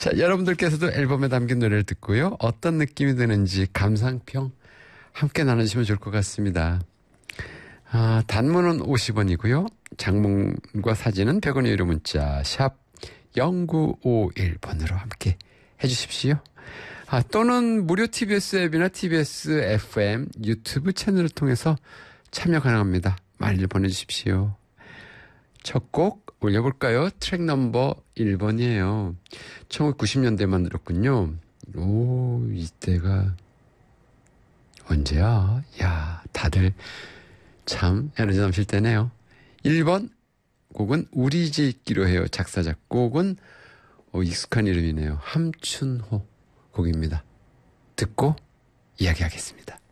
자, 여러분들께서도 앨범에 담긴 노래를 듣고요. 어떤 느낌이 드는지 감상평 함께 나눠주시면 좋을 것 같습니다. 단문은 50원이고요. 장문과 사진은 100원의 유료 문자 샵 0951번으로 함께 해주십시오. 또는 무료 TBS 앱이나 TBS FM 유튜브 채널을 통해서 참여 가능합니다. 많이 보내주십시오. 첫 곡 올려볼까요? 트랙 넘버 1번이에요. 1990년대 만들었군요. 이때가 언제야? 야, 다들 참 에너지 넘칠 때네요. 1번 곡은 우리 집 있기로 해요. 작사 작곡은 익숙한 이름이네요. 함춘호 곡입니다. 듣고 이야기하겠습니다.